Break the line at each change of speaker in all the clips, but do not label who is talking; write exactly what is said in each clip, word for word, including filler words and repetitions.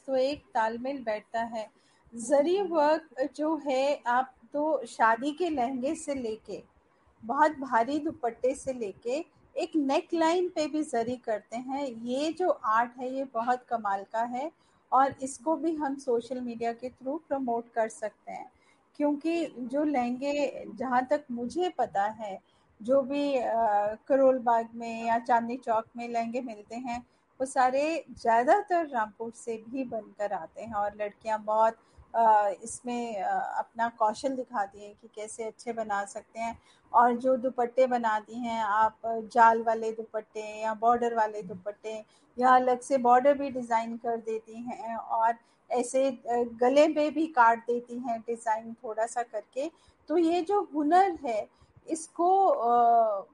तो एक तालमेल बैठता है। जरी वर्क जो है, आप तो शादी के लहंगे से लेके बहुत भारी दुपट्टे से लेके एक नेक लाइन पे भी जरी करते हैं। ये जो आर्ट है ये बहुत कमाल का है, और इसको भी हम सोशल मीडिया के थ्रू प्रमोट कर सकते हैं। क्योंकि जो लहंगे, जहाँ तक मुझे पता है, जो भी अ, करोल बाग में या चांदनी चौक में लहंगे मिलते हैं, वो सारे ज़्यादातर रामपुर से भी बनकर आते हैं, और लड़कियां बहुत अ, इसमें अ, अपना कौशल दिखाती हैं कि कैसे अच्छे बना सकते हैं। और जो दुपट्टे बनाती हैं आप, जाल वाले दुपट्टे या बॉर्डर वाले दुपट्टे, या अलग से बॉर्डर भी डिज़ाइन कर देती हैं, और ऐसे अ, गले में भी काट देती हैं डिज़ाइन थोड़ा सा करके। तो ये जो हुनर है, इसको अ,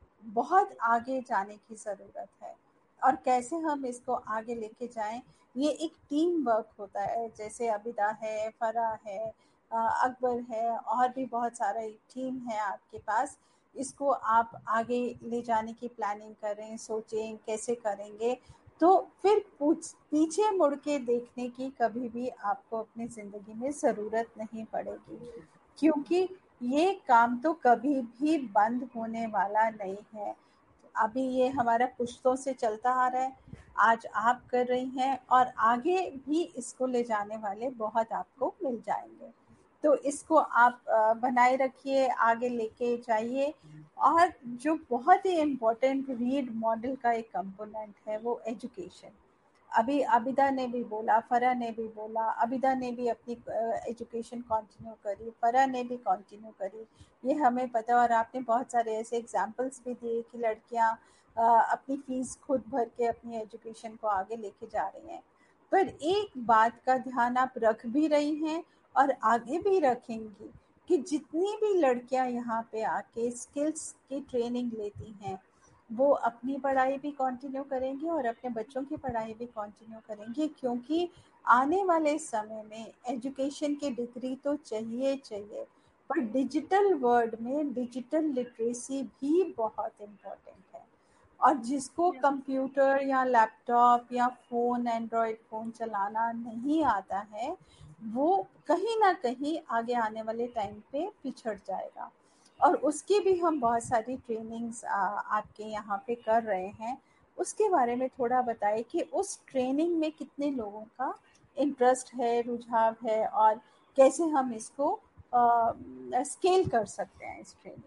बहुत आगे जाने की ज़रूरत है। और कैसे हम इसको आगे लेके जाएं, ये एक टीम वर्क होता है। जैसे अबिदा है, फरा है, अ, अकबर है, और भी बहुत सारा एक टीम है आपके पास। इसको आप आगे ले जाने की प्लानिंग करें, सोचें कैसे करेंगे, तो फिर पूछ पीछे मुड़ के देखने की कभी भी आपको अपनी ज़िंदगी में ज़रूरत नहीं पड़ेगी, क्योंकि ये काम तो कभी भी बंद होने वाला नहीं है। अभी ये हमारा पुश्तों से चलता आ रहा है, आज आप कर रही हैं, और आगे भी इसको ले जाने वाले बहुत आपको मिल जाएंगे। तो इसको आप अ, बनाए रखिए, आगे लेके जाइए। और जो बहुत ही इम्पोर्टेंट रीड मॉडल का एक कंपोनेंट है, वो एजुकेशन। अभी अबिदा ने भी बोला, फरा ने भी बोला, अबिदा ने भी अपनी एजुकेशन कंटिन्यू करी, फरा ने भी कंटिन्यू करी, ये हमें पता है। और आपने बहुत सारे ऐसे एग्जांपल्स भी दिए कि लड़कियां अ, अपनी फीस खुद भर के अपनी एजुकेशन को आगे लेके जा रही हैं। पर एक बात का ध्यान आप रख भी रही हैं, और आगे भी रखेंगी, कि जितनी भी लड़कियां यहाँ पे आके स्किल्स की ट्रेनिंग लेती हैं, वो अपनी पढ़ाई भी कंटिन्यू करेंगी और अपने बच्चों की पढ़ाई भी कंटिन्यू करेंगी। क्योंकि आने वाले समय में एजुकेशन की डिग्री तो चाहिए चाहिए, पर डिजिटल वर्ल्ड में डिजिटल लिटरेसी भी बहुत इम्पोर्टेंट है। और जिसको कंप्यूटर या लैपटॉप या फ़ोन, एंड्रॉयड फ़ोन चलाना नहीं आता है, वो कहीं ना कहीं आगे आने वाले टाइम पे पिछड़ जाएगा। और उसकी भी हम बहुत सारी ट्रेनिंग्स आपके यहाँ पे कर रहे हैं। उसके बारे में थोड़ा बताइए कि उस ट्रेनिंग में कितने लोगों का इंटरेस्ट है, रुझाव है, और कैसे हम इसको स्केल कर सकते हैं इस ट्रेनिंग।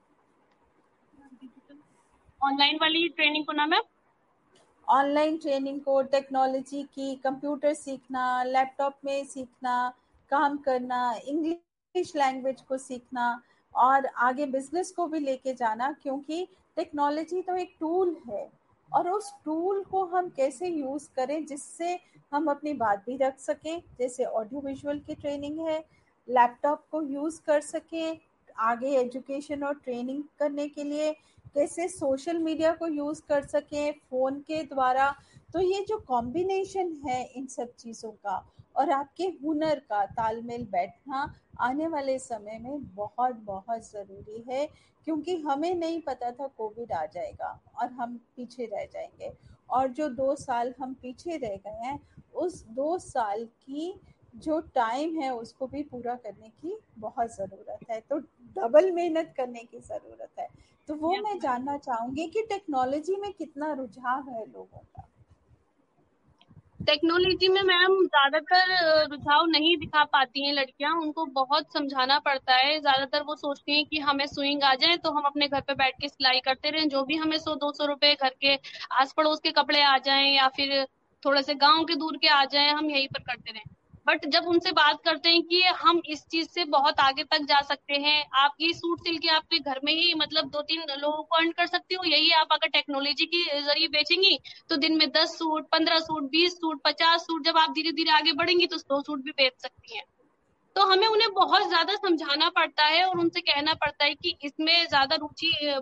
ऑनलाइन वाली ट्रेनिंग को ना मैम?
ऑनलाइन ट्रेनिंग को, टेक्नोलॉजी की, कंप्यूटर सीखना, लैपटॉप में सीखना, काम करना, इंग्लिश लैंग्वेज को सीखना, और आगे बिजनेस को भी लेके जाना। क्योंकि टेक्नोलॉजी तो एक टूल है, और उस टूल को हम कैसे यूज करें जिससे हम अपनी बात भी रख सकें, जैसे ऑडियो विजुअल की ट्रेनिंग है, लैपटॉप को यूज कर सकें आगे एजुकेशन और ट्रेनिंग करने के लिए, कैसे सोशल मीडिया को यूज कर सकें फोन के द्वारा। तो ये जो कॉम्बिनेशन है इन सब चीजों का और आपके हुनर का तालमेल बैठना आने वाले समय में बहुत बहुत जरूरी है। क्योंकि हमें नहीं पता था कोविड आ जाएगा और हम पीछे रह जाएंगे, और जो दो साल हम पीछे रह गए हैं, उस दो साल की जो टाइम है उसको भी पूरा करने की बहुत ज़रूरत है। तो डबल मेहनत करने की ज़रूरत है। तो वो
यस
मैं
मैम।
जानना चाहूंगी कि टेक्नोलॉजी में कितना रुझान है लोगों का।
टेक्नोलॉजी में मैम ज्यादातर अ, रुझाव नहीं दिखा पाती हैं लड़कियां, उनको बहुत समझाना पड़ता है। ज्यादातर वो सोचती हैं कि हमें सुइंग आ जाए तो हम अपने घर पे बैठ के सिलाई करते रहें, जो भी हमें सौ दो सौ रुपए घर के आस पड़ोस के कपड़े आ जाएं या फिर थोड़े से गांव के दूर के आ जाएं, हम यहीं पर करते रहें। बट जब उनसे बात करते हैं कि हम इस चीज से बहुत आगे तक जा सकते हैं, आप ये सूट सिल के आपके घर में ही मतलब दो तीन लोगों को अर्न कर सकते हो, यही आप अगर टेक्नोलॉजी के जरिए बेचेंगी तो दिन में दस सूट, पंद्रह सूट, बीस सूट, पचास सूट, जब आप धीरे धीरे आगे बढ़ेंगी तो सौ सूट भी बेच सकती हैं। तो हमें उन्हें बहुत ज्यादा समझाना पड़ता है और उनसे कहना पड़ता है कि इसमें ज्यादा रुचि अ,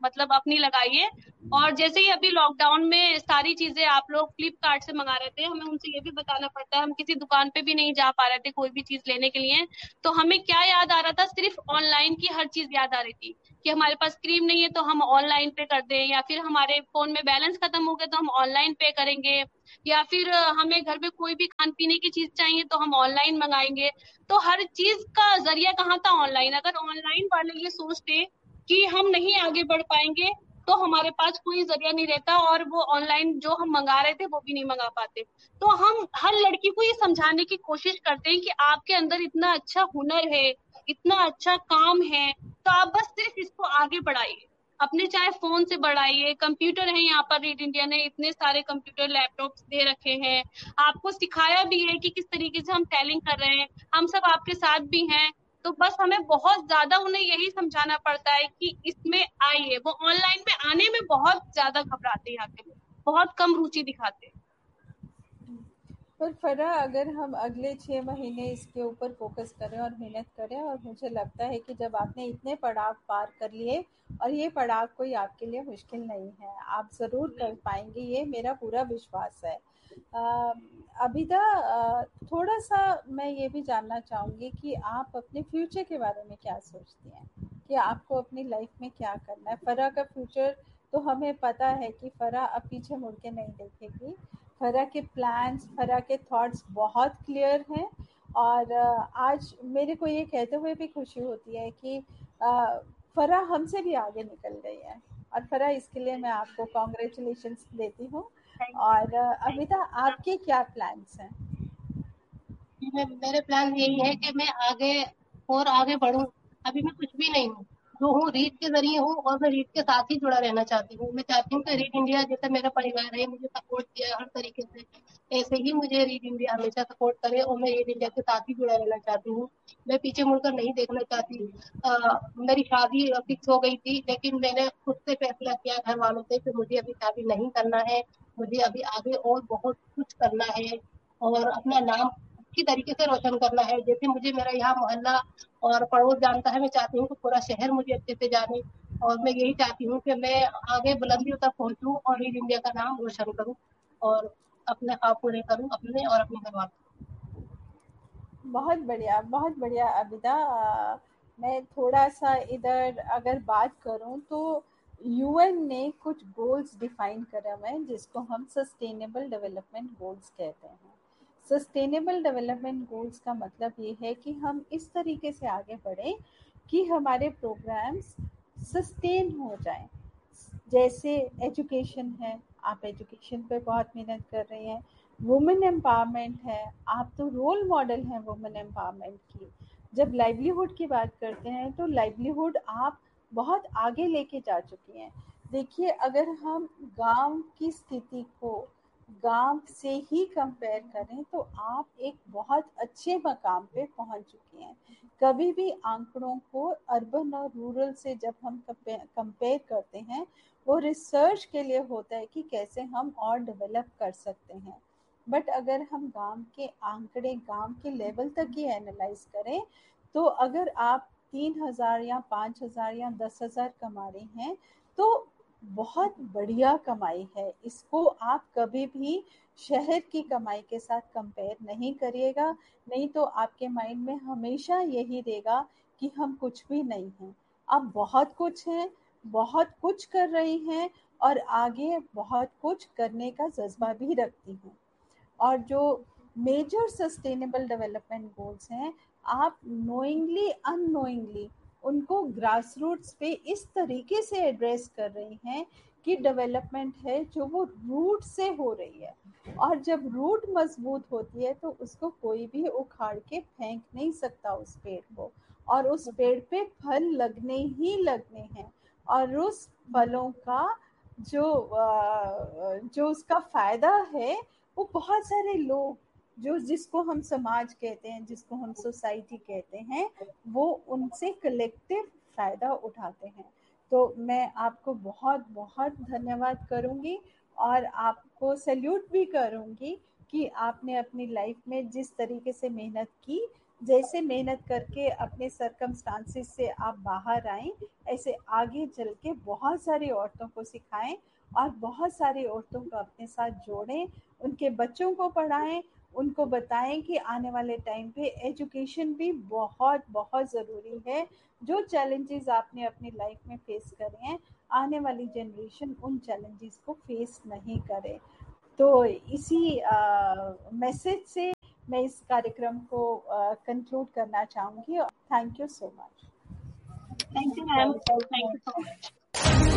मतलब अपनी लगाइए। और जैसे ही अभी लॉकडाउन में सारी चीजें आप लोग फ्लिपकार्ट से मंगा रहे थे, हमें उनसे ये भी बताना पड़ता है, हम किसी दुकान पे भी नहीं जा पा रहे थे कोई भी चीज लेने के लिए। तो हमें क्या याद आ रहा था, सिर्फ ऑनलाइन की हर चीज याद आ रही थी कि हमारे पास क्रीम नहीं है तो हम ऑनलाइन पे कर दें, या फिर हमारे फोन में बैलेंस खत्म हो गया तो हम ऑनलाइन पे करेंगे, या फिर अ, हमें घर में कोई भी खान पीने की चीज चाहिए तो हम ऑनलाइन मंगाएंगे। तो हर चीज का जरिया कहाँ था, ऑनलाइन। अगर ऑनलाइन वाले ये सोचते कि हम नहीं आगे बढ़ पाएंगे, तो हमारे पास कोई जरिया नहीं रहता और वो ऑनलाइन जो हम मंगा रहे थे वो भी नहीं मंगा पाते। तो हम हर लड़की को ये समझाने की कोशिश करते हैं कि आपके अंदर इतना अच्छा हुनर है, इतना अच्छा काम है, तो आप बस सिर्फ इसको आगे बढ़ाइए, अपने चाहे फोन से बढ़ाइए। कंप्यूटर है यहाँ पर, रीड इंडिया ने इतने सारे कंप्यूटर लैपटॉप्स दे रखे हैं, आपको सिखाया भी है कि किस तरीके से हम टेलिंग कर रहे हैं, हम सब आपके साथ भी हैं। तो बस हमें बहुत ज्यादा उन्हें यही समझाना पड़ता है कि इसमें आइए। वो ऑनलाइन में आने में बहुत ज्यादा घबराते हैं यहाँ के लोग, बहुत कम रुचि दिखाते हैं।
पर फरा, अगर हम अगले छः महीने इसके ऊपर फोकस करें और मेहनत करें, और मुझे लगता है कि जब आपने इतने पड़ाव पार कर लिए, और ये पड़ाव कोई आपके लिए मुश्किल नहीं है, आप ज़रूर कर पाएंगे, ये मेरा पूरा विश्वास है। अ, अबिदा, अ, थोड़ा सा मैं ये भी जानना चाहूँगी कि आप अपने फ्यूचर के बारे में क्या सोचती हैं, कि आपको अपनी लाइफ में क्या करना है। फरा का फ्यूचर तो हमें पता है कि फरा अब पीछे मुड़ के नहीं देखेगी। फरा के प्लान्स, फरा के थॉट्स बहुत क्लियर हैं। और अ, आज मेरे को ये कहते हुए भी खुशी होती है कि अ, फरा हमसे भी आगे निकल गई है, और फरा, इसके लिए मैं आपको कॉन्ग्रेचुलेशंस देती हूँ।
थैंक
और अ, अमिता, आपके क्या प्लान्स हैं?
यू। मैं मेरे प्लान यही है कि मैं आगे और आगे बढ़ूं। अभी मैं कुछ भी नहीं हूँ, जो हूँ रीड के जरिए हूँ, और मैं रीड के साथ ही जुड़ा रहना चाहती हूँ। मैं चाहती हूँ कि रीड इंडिया जैसे मेरा परिवार है, मुझे सपोर्ट किया है हर तरीके से, ऐसे ही मुझे रीड इंडिया हमेशा सपोर्ट करे, और मैं रीड इंडिया के साथ ही जुड़ा रहना चाहती हूँ। मैं पीछे मुड़कर नहीं देखना चाहती। अ, मेरी शादी फिक्स हो गई थी, लेकिन मैंने खुद से फैसला किया घर वालों से कि मुझे अभी शादी नहीं करना है, मुझे अभी आगे और बहुत कुछ करना है, और अपना नाम अच्छी तरीके से रोशन करना है। जैसे मुझे मेरा यहाँ मोहल्ला और पड़ोस जानता है, मैं चाहती हूँ कि पूरा शहर मुझे अच्छे से जाने, और मैं यही चाहती हूँ कि मैं आगे बुलंदियों तक पहुंचूं और रीड इंडिया का नाम रोशन करूं, और अपने ख्वाब पूरे करूं, अपने और अपने घर वालों
बहुत बढ़िया, बहुत बढ़िया अबिदा। अ, मैं थोड़ा सा इधर अगर बात करूं तो यूएन ने कुछ गोल्स डिफाइन करा हुआ है, जिसको हम सस्टेनेबल डेवलपमेंट गोल्स कहते हैं। सस्टेनेबल डेवलपमेंट गोल्स का मतलब ये है कि हम इस तरीके से आगे बढ़ें कि हमारे प्रोग्राम्स सस्टेन हो जाएं। जैसे एजुकेशन है, आप एजुकेशन पे बहुत मेहनत कर रही हैं। वुमेन एम्पावरमेंट है, आप तो रोल मॉडल हैं वुमेन एम्पावरमेंट की। जब लाइवलीहुड की बात करते हैं तो लाइवलीहुड आप बहुत आगे लेके जा चुकी हैं। देखिए, अगर हम गांव की स्थिति को गांव से ही कंपेयर करें तो आप एक बहुत अच्छे मकाम पे पहुंच चुकी हैं। कभी भी आंकड़ों को अर्बन और रूरल से जब हम कंपेयर करते हैं, वो रिसर्च के लिए होता है कि कैसे हम और डेवलप कर सकते हैं। बट अगर हम गांव के आंकड़े, गांव के लेवल तक ही एनालाइज करें, तो अगर आप तीन हजार या पाँच हजार या दस हजार कमा रही हैं, तो बहुत बढ़िया कमाई है। इसको आप कभी भी शहर की कमाई के साथ कंपेयर नहीं करिएगा, नहीं तो आपके माइंड में हमेशा यही रहेगा कि हम कुछ भी नहीं हैं। आप बहुत कुछ हैं, बहुत कुछ कर रही हैं, और आगे बहुत कुछ करने का जज्बा भी रखती हैं। और जो मेजर सस्टेनेबल डेवलपमेंट गोल्स हैं, आप नोइंगली अननोइंगली उनको ग्रास रूट्स पे इस तरीके से एड्रेस कर रही हैं कि डेवलपमेंट है जो वो रूट से हो रही है। और जब रूट मजबूत होती है तो उसको कोई भी उखाड़ के फेंक नहीं सकता उस पेड़ को, और उस पेड़ पे फल लगने ही लगने हैं। और उस फलों का जो अ, जो उसका फायदा है, वो बहुत सारे लोग, जो जिसको हम समाज कहते हैं, जिसको हम सोसाइटी कहते हैं, वो उनसे कलेक्टिव फायदा उठाते हैं। तो मैं आपको बहुत बहुत धन्यवाद करूंगी, और आपको सैल्यूट भी करूंगी कि आपने अपनी लाइफ में जिस तरीके से मेहनत की, जैसे मेहनत करके अपने सरकमस्टांसेस से आप बाहर आए, ऐसे आगे चल के बहुत सारी औरतों को सिखाएं और बहुत सारी औरतों को अपने साथ जोड़ें, उनके बच्चों को पढ़ाएं, उनको बताएं कि आने वाले टाइम पे एजुकेशन भी बहुत बहुत ज़रूरी है। जो चैलेंजेस आपने अपनी लाइफ में फेस करे हैं, आने वाली जनरेशन उन चैलेंजेस को फेस नहीं करे। तो इसी मैसेज से मैं इस कार्यक्रम को कंक्लूड करना चाहूँगी। Thank you so much.
Thank you ma'am, thank you so much.